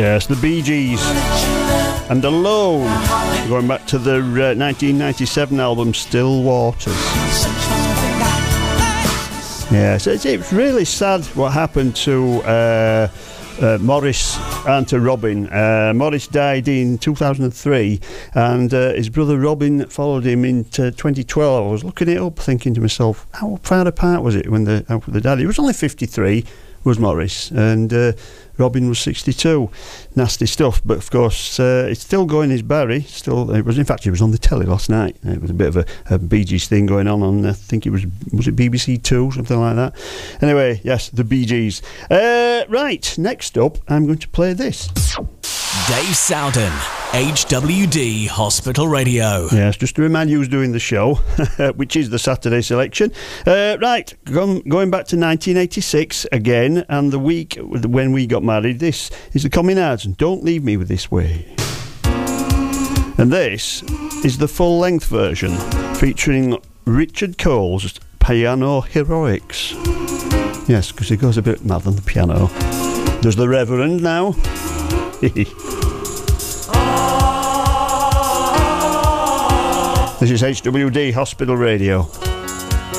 Yes, the Bee Gees and Alone, going back to the 1997 album Still Waters. Yes, it's really sad what happened to Morris and to Robin. Morris died in 2003 and his brother Robin followed him into 2012. I was looking it up thinking to myself, how far apart was it when they died? He was only 53, was Morris, and Robin was 62. Nasty stuff, but of course it's still going as Barry. It was on the telly last night. It was a bit of a Bee Gees thing going on I think it was it BBC 2, something like that. Anyway, yes, the Bee Gees. Right, next up I'm going to play this. Dave Sowden, HWD Hospital Radio. Yes, just to remind you who's doing the show, which is the Saturday selection. Right, going back to 1986 again, and the week when we got married. This is the Communards, and Don't Leave Me With This Way. And this is the full-length version, featuring Richard Cole's Piano Heroics. Yes, because he goes a bit mad on the piano. There's the Reverend now. This is HWD Hospital Radio.